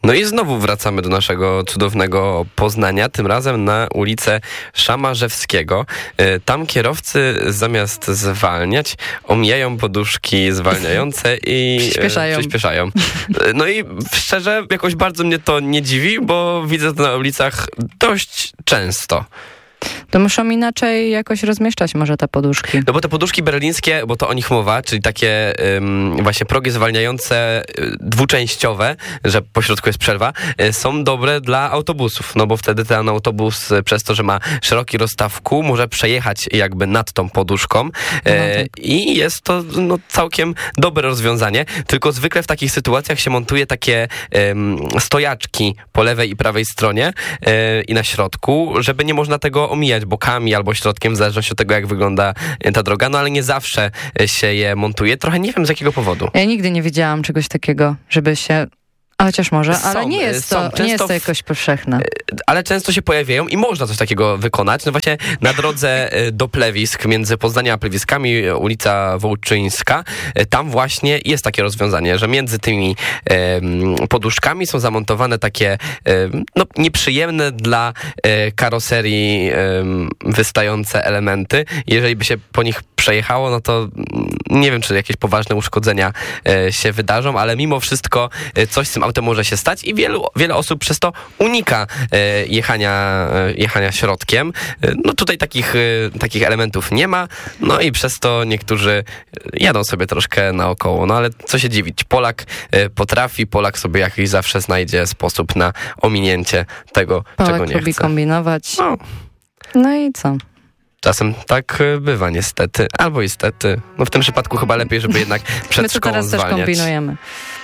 No i znowu wracamy do naszego cudownego Poznania, tym razem na ulicę Szamarzewskiego. Tam kierowcy zamiast zwalniać, omijają poduszki zwalniające i przyspieszają. No i szczerze, jakoś bardzo mnie to nie dziwi, bo widzę to na ulicach dość często. To muszą inaczej jakoś rozmieszczać może te poduszki. No bo te poduszki berlińskie, bo to o nich mowa, czyli takie właśnie progi zwalniające dwuczęściowe, że po środku jest przerwa, są dobre dla autobusów, no bo wtedy ten autobus przez to, że ma szeroki rozstaw kół, może przejechać jakby nad tą poduszką i jest to całkiem dobre rozwiązanie, tylko zwykle w takich sytuacjach się montuje takie stojaczki po lewej i prawej stronie i na środku, żeby nie można tego omijać bokami albo środkiem, w zależności od tego, jak wygląda ta droga, no ale nie zawsze się je montuje. Trochę nie wiem, z jakiego powodu. Ja nigdy nie widziałam czegoś takiego, żeby się... Chociaż może, ale nie jest to jakoś powszechne. Ale często się pojawiają i można coś takiego wykonać. No właśnie na drodze do Plewisk, między Poznaniem a Plewiskami, ulica Wołczyńska, tam właśnie jest takie rozwiązanie, że między tymi poduszkami są zamontowane takie nieprzyjemne dla karoserii wystające elementy. Jeżeli by się po nich przejechało, no to nie wiem, czy jakieś poważne uszkodzenia się wydarzą, ale mimo wszystko coś z tym autem może się stać i wiele osób przez to unika jechania środkiem. No tutaj takich elementów nie ma, no i przez to niektórzy jadą sobie troszkę naokoło. No ale co się dziwić, Polak potrafi, Polak sobie jakiś zawsze znajdzie sposób na ominięcie tego, czego nie chce. Polak lubi kombinować. No i co? Czasem tak bywa niestety, albo istety. No w tym przypadku chyba lepiej, żeby jednak przed szkołą zwalniać. My tu teraz też kombinujemy.